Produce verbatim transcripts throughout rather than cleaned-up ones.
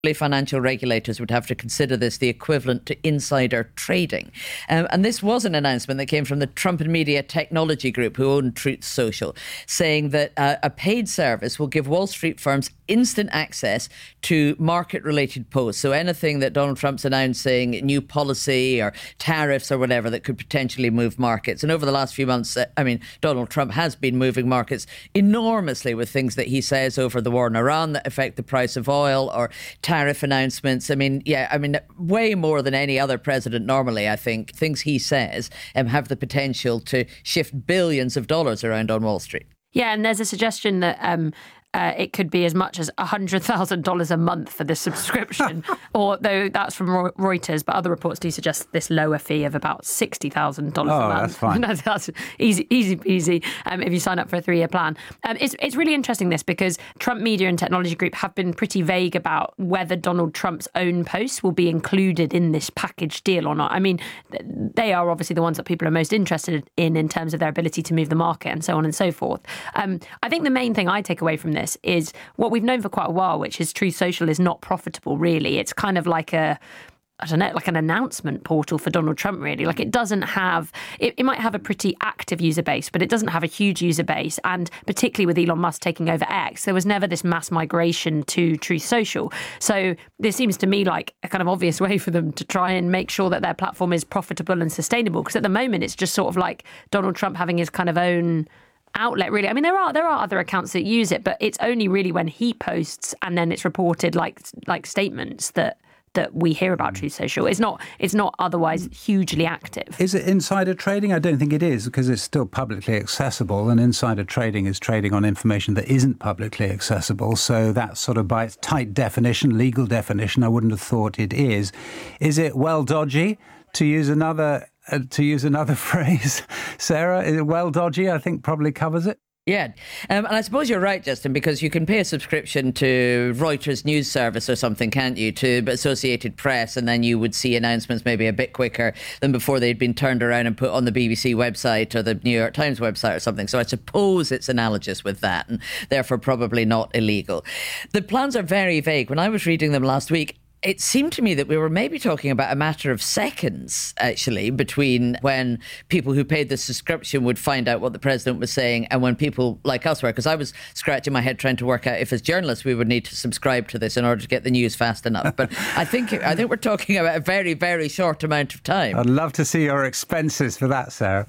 Financial regulators would have to consider this the equivalent to insider trading. Um, and this was an announcement that came from the Trump and Media Technology Group, who own Truth Social, saying that uh, a paid service will give Wall Street firms instant access to market-related posts. So anything that Donald Trump's announcing, new policy or tariffs or whatever that could potentially move markets. And over the last few months, uh, I mean, Donald Trump has been moving markets enormously with things that he says over the war in Iran that affect the price of oil, or tariff announcements. I mean, yeah, I mean, way more than any other president normally, I think. Things he says um, have the potential to shift billions of dollars around on Wall Street. Yeah, and there's a suggestion that um, uh, it could be as much as one hundred thousand dollars a month for this subscription, or though that's from Reuters, but other reports do suggest this lower fee of about sixty thousand dollars oh, a month. That's fine. that's, that's easy, easy peasy um, if you sign up for a three-year plan. Um, it's, it's really interesting, this, because Trump Media and Technology Group have been pretty vague about whether Donald Trump's own posts will be included in this package deal or not. I mean, they are obviously the ones that people are most interested in in terms of their ability to move the market and so on and so forth. Um, I think the main thing I take away from this is what we've known for quite a while, which is Truth Social is not profitable, really. It's kind of like a, I don't know, like an announcement portal for Donald Trump, really. Like, it doesn't have, it, it might have a pretty active user base, but it doesn't have a huge user base. And particularly with Elon Musk taking over X, there was never this mass migration to Truth Social. So this seems to me like a kind of obvious way for them to try and make sure that their platform is profitable and sustainable. Because at the moment, it's just sort of like Donald Trump having his kind of own outlet, really. I mean, there are there are other accounts that use it, but it's only really when he posts and then it's reported like like statements that that we hear about Truth Social. It's not it's not otherwise hugely active. Is it insider trading? I don't think it is, because it's still publicly accessible, and insider trading is trading on information that isn't publicly accessible. So that's sort of by its tight definition, legal definition, I wouldn't have thought it is. Is it well dodgy, to use another uh, to use another phrase, Sarah? Is it well dodgy? I think probably covers it. Yeah. Um, and I suppose you're right, Justin, because you can pay a subscription to Reuters news service or something, can't you, to Associated Press, and then you would see announcements maybe a bit quicker than before they'd been turned around and put on the B B C website or the New York Times website or something. So I suppose it's analogous with that, and therefore probably not illegal. The plans are very vague. When I was reading them last week, it seemed to me that we were maybe talking about a matter of seconds, actually, between when people who paid the subscription would find out what the president was saying and when people like us were. Because I was scratching my head trying to work out if, as journalists, we would need to subscribe to this in order to get the news fast enough. But I think I think we're talking about a very, very short amount of time. I'd love to see your expenses for that, Sarah.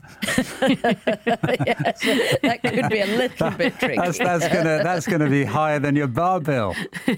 Yes, that could be a little bit tricky. That's, that's gonna that's gonna be higher than your bar bill.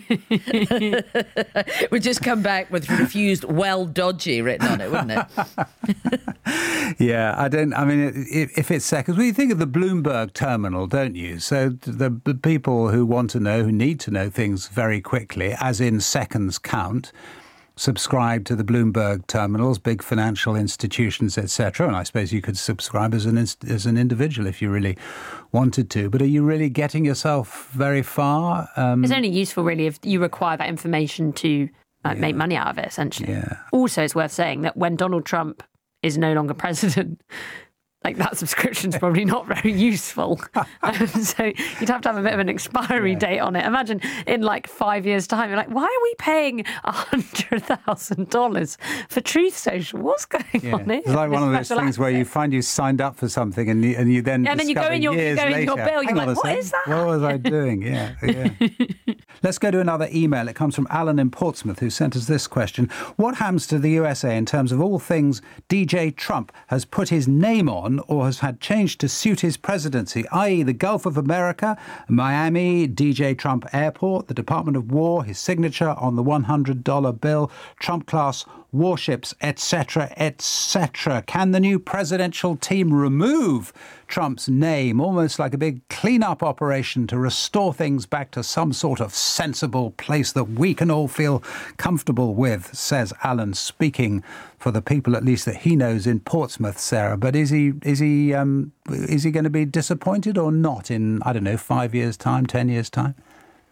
Would just come back with refused well dodgy written on it, wouldn't it? Yeah, I don't, I mean, if, if it's seconds, well, you think of the Bloomberg terminal, don't you? So the, the people who want to know, who need to know things very quickly, as in seconds count, subscribe to the Bloomberg terminals, big financial institutions, et cetera. And I suppose you could subscribe as an as an individual if you really wanted to. But are you really getting yourself very far? Um, it's only useful, really, if you require that information to uh, yeah. make money out of it, essentially. Yeah. Also, it's worth saying that when Donald Trump is no longer president, like, that subscription's probably not very useful. um, so you'd have to have a bit of an expiry yeah. date on it. Imagine in like five years' time, you're like, why are we paying one hundred thousand dollars for Truth Social? What's going yeah. on here? It's like one of those things where you find you signed up for something and you, and you then yeah, and then you go in your, years you go in later, your bill, you're like, what second, is that? What was I doing? Yeah, yeah. Let's go to another email. It comes from Alan in Portsmouth, who sent us this question. What happens to the U S A in terms of all things D J Trump has put his name on or has had changed to suit his presidency, that is the Gulf of America, Miami, D J Trump Airport, the Department of War, his signature on the one hundred dollar bill, Trump-class warships, et cetera, et cetera. Can the new presidential team remove Trump's name, almost like a big clean-up operation to restore things back to some sort of sensible place that we can all feel comfortable with, says Alan, speaking for the people, at least, that he knows in Portsmouth, Sarah. But is he is he um, is he going to be disappointed or not in, I don't know, five years' time, ten years' time?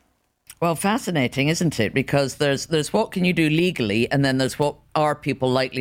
Well, fascinating, isn't it? Because there's there's what can you do legally, and then there's what are people likely